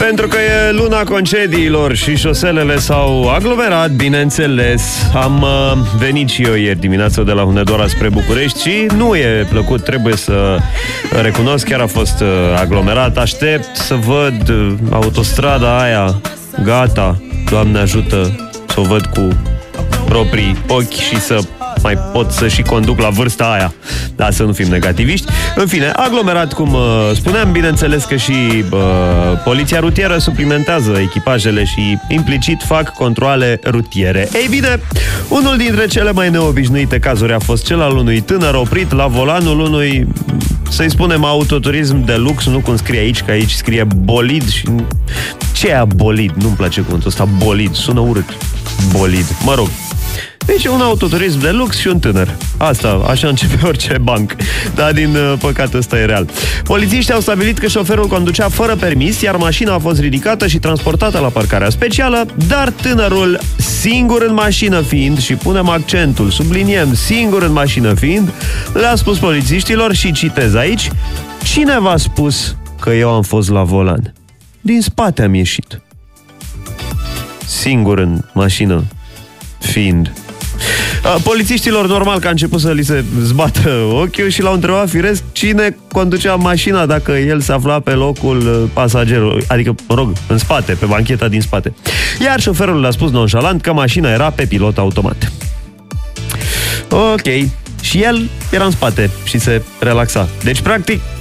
Pentru că e luna concediilor și șoselele s-au aglomerat, bineînțeles. Am venit și eu ieri dimineața de la Hunedoara spre București și nu e plăcut, trebuie să recunosc, chiar a fost aglomerat. Aștept să văd autostrada aia, gata, Doamne ajută să o văd cu proprii ochi și să mai pot să și conduc la vârsta aia. Da, să nu fim negativiști. În fine, aglomerat, cum spuneam, bineînțeles că și poliția rutieră suplimentează echipajele și implicit fac controale rutiere. Ei bine, unul dintre cele mai neobișnuite cazuri a fost cel al unui tânăr oprit la volanul unui, să-i spunem, autoturism de lux, nu cum scrie aici, că aici scrie bolid și... Ce e bolid? Nu-mi place cuvântul ăsta, bolid, sună urât. Bolid, mă rog. Deci un autoturism de lux și un tânăr. Asta, așa începe orice banc. Dar din păcate ăsta e real. Polițiștii au stabilit că șoferul conducea fără permis, iar mașina a fost ridicată și transportată la parcarea specială, dar tânărul, singur în mașină fiind, și punem accentul, subliniem, singur în mașină fiind, le-a spus polițiștilor, și citez aici: "Cine v-a spus că eu am fost la volan? Din spate am ieșit." Singur în mașină fiind. Polițiștilor, normal că a început să li se zbată ochiul și l-au întrebat firesc cine conducea mașina, dacă el se afla pe locul pasagerului, adică, mă rog, în spate, pe bancheta din spate. Iar șoferul le-a spus nonșalant că mașina era pe pilot automat. Ok. Și el era în spate și se relaxa. Deci, practic,